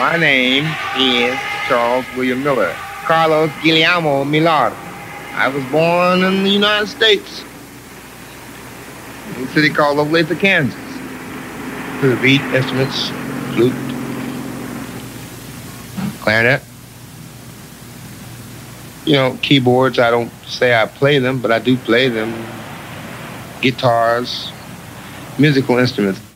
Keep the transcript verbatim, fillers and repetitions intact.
My name is Charles William Miller, Carlos Guillermo Millar. I was born in the United States, in a city called Olathe, Kansas. To beat instruments, flute, clarinet. You know, keyboards, I don't say I play them, but I do play them. Guitars, musical instruments.